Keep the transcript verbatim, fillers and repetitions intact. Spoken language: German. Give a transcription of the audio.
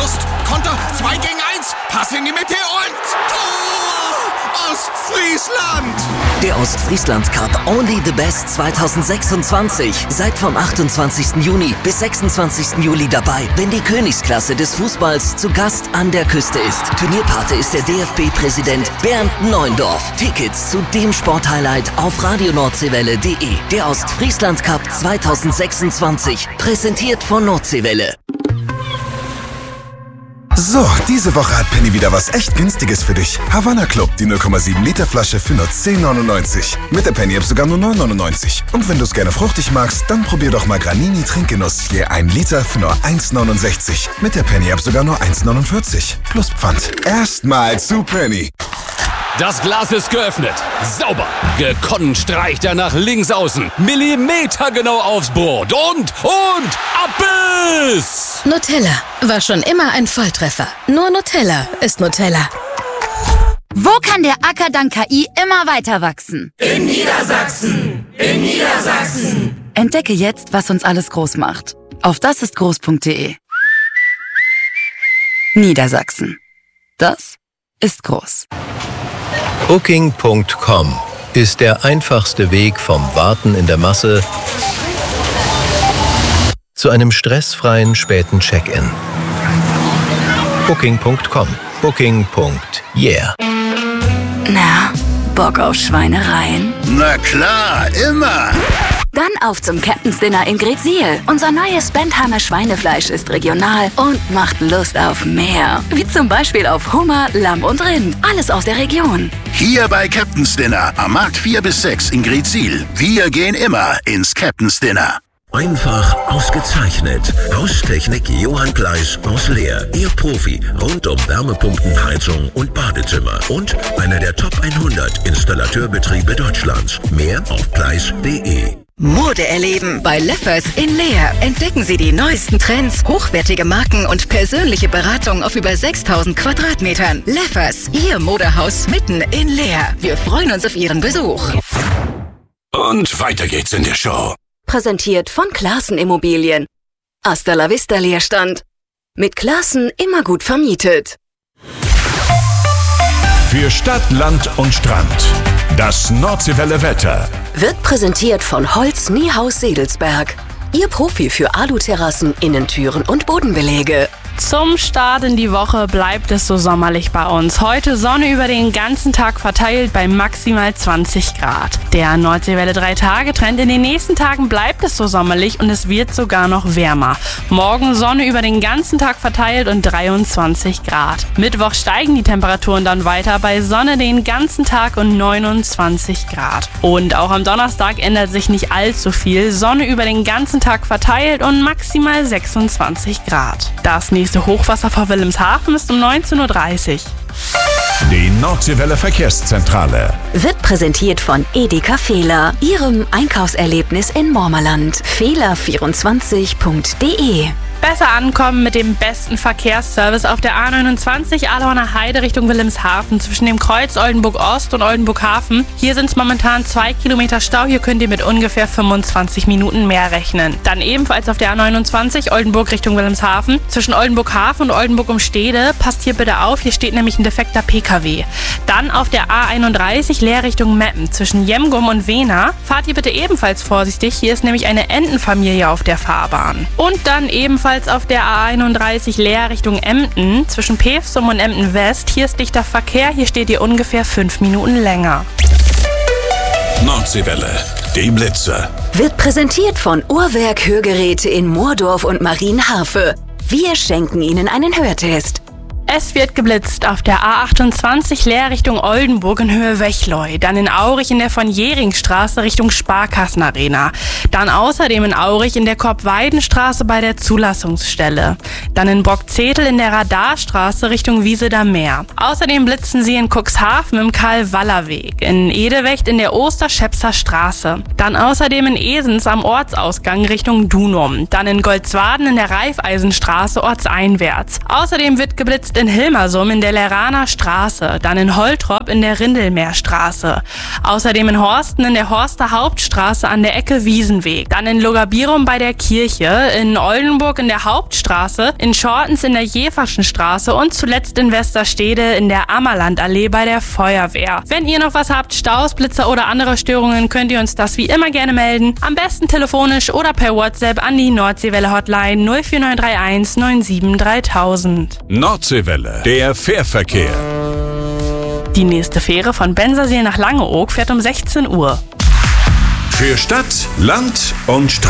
Lust, Konter, zwei gegen eins, Pass in die Mitte und Tor! Ostfriesland! Der Ostfriesland Cup Only the Best zwanzig sechsundzwanzig. Seid vom achtundzwanzigsten Juni bis sechsundzwanzigsten Juli dabei, wenn die Königsklasse des Fußballs zu Gast an der Küste ist. Turnierpate ist der D F B-Präsident Bernd Neuendorf. Tickets zu dem Sporthighlight auf radio nordseewelle punkt de. Der Ostfriesland Cup zwanzig sechsundzwanzig. Präsentiert von Nordseewelle. So, diese Woche hat Penny wieder was echt Günstiges für dich. Havanna Club, die null Komma sieben Liter Flasche für nur zehn neunundneunzig. Mit der Penny-App sogar nur neun neunundneunzig. Und wenn du es gerne fruchtig magst, dann probier doch mal Granini Trinkgenuss. Je ein Liter für nur eins neunundsechzig. Mit der Penny-App sogar nur eins neunundvierzig. Plus Pfand. Erstmal zu Penny. Das Glas ist geöffnet. Sauber. Gekonnt streicht er nach links außen. Millimetergenau aufs Brot. Und, und, Abbiss! Nutella war schon immer ein Volltreffer. Nur Nutella ist Nutella. Wo kann der Acker dank K I immer weiter wachsen? In Niedersachsen! In Niedersachsen! Entdecke jetzt, was uns alles groß macht. Auf dasistgroß punkt de. Niedersachsen. Das ist groß. Booking punkt com ist der einfachste Weg vom Warten in der Masse zu einem stressfreien späten Check-in. Booking punkt com. Booking. Yeah. Na, Bock auf Schweinereien? Na klar, immer! Dann auf zum Captain's Dinner in Greetsiel. Unser neues Bentheimer Schweinefleisch ist regional und macht Lust auf mehr. Wie zum Beispiel auf Hummer, Lamm und Rind. Alles aus der Region. Hier bei Captain's Dinner am Markt vier bis sechs in Greetsiel. Wir gehen immer ins Captain's Dinner. Einfach ausgezeichnet. Haustechnik Johann Pleiss aus Leer. Ihr Profi rund um Wärmepumpen, Heizung und Badezimmer. Und einer der Top hundert Installateurbetriebe Deutschlands. Mehr auf pleiss punkt de. Mode erleben bei Leffers in Leer. Entdecken Sie die neuesten Trends, hochwertige Marken und persönliche Beratung auf über sechstausend Quadratmetern. Leffers, Ihr Modehaus mitten in Leer. Wir freuen uns auf Ihren Besuch. Und weiter geht's in der Show. Präsentiert von Classen Immobilien. Hasta la Vista Leerstand. Mit Classen immer gut vermietet. Für Stadt, Land und Strand. Das Nordseewelle Wetter. Wird präsentiert von Holz Niehaus Sedelsberg. Ihr Profi für Aluterrassen, Innentüren und Bodenbelege. Zum Start in die Woche bleibt es so sommerlich bei uns. Heute Sonne über den ganzen Tag verteilt bei maximal zwanzig Grad. Der Nordseewelle drei Tage Trend. In den nächsten Tagen bleibt es so sommerlich und es wird sogar noch wärmer. Morgen Sonne über den ganzen Tag verteilt und dreiundzwanzig Grad. Mittwoch steigen die Temperaturen dann weiter bei Sonne den ganzen Tag und neunundzwanzig Grad. Und auch am Donnerstag ändert sich nicht allzu viel. Sonne über den ganzen Tag verteilt und maximal sechsundzwanzig Grad. Das nächste Hochwasser vor Wilhelmshaven ist um neunzehn Uhr dreißig. Die Nordseewelle Verkehrszentrale wird präsentiert von Edeka Fehler, Ihrem Einkaufserlebnis in Mormerland. Fehler vierundzwanzig punkt de. Besser ankommen mit dem besten Verkehrsservice auf der A neunundzwanzig Ahlhorner Heide Richtung Wilhelmshaven zwischen dem Kreuz Oldenburg Ost und Oldenburg Hafen. Hier sind es momentan zwei Kilometer Stau. Hier könnt ihr mit ungefähr fünfundzwanzig Minuten mehr rechnen. Dann ebenfalls auf der A neunundzwanzig Oldenburg Richtung Wilhelmshaven zwischen Oldenburg Hafen und Oldenburg Umstede. Passt hier bitte auf, hier steht nämlich ein defekter P K W. Dann auf der A einunddreißig Leer Richtung Meppen zwischen Jemgum und Wehna. Fahrt ihr bitte ebenfalls vorsichtig. Hier ist nämlich eine Entenfamilie auf der Fahrbahn. Und dann ebenfalls auf der A einunddreißig Leer Richtung Emden zwischen Pevsum und Emden West. Hier ist dichter Verkehr, hier steht ihr ungefähr fünf Minuten länger. Nordseewelle, die Blitze. Wird präsentiert von Uhrwerk Hörgeräte in Moordorf und Marienharfe. Wir schenken Ihnen einen Hörtest. Es wird geblitzt auf der A achtundzwanzig Leer Richtung Oldenburg in Höhe Wechleu, dann in Aurich in der von Jähringstraße Richtung Sparkassenarena, dann außerdem in Aurich in der Korbweidenstraße bei der Zulassungsstelle, dann in Brockzetel in der Radarstraße Richtung Wiesedaer Meer. Außerdem blitzen sie in Cuxhaven im Karl-Waller-Weg, in Edewecht in der Osterschepser Straße, dann außerdem in Esens am Ortsausgang Richtung Dunum, dann in Goldswaden in der Raiffeisenstraße ortseinwärts. Außerdem wird geblitzt in Hilmersum in der Leraner Straße, dann in Holtrop in der Rindelmeerstraße. Außerdem in Horsten in der Horster Hauptstraße an der Ecke Wiesen Steinweg. Dann in Logabirum bei der Kirche, in Oldenburg in der Hauptstraße, in Schortens in der Jeverschen Straße und zuletzt in Westerstede in der Ammerlandallee bei der Feuerwehr. Wenn ihr noch was habt, Staus, Blitzer oder andere Störungen, könnt ihr uns das wie immer gerne melden. Am besten telefonisch oder per WhatsApp an die Nordseewelle-Hotline null vier neun drei eins neun sieben dreitausend. Nordseewelle, der Fährverkehr. Die nächste Fähre von Bensersiel nach Langeoog fährt um sechzehn Uhr. Für Stadt, Land und Strand.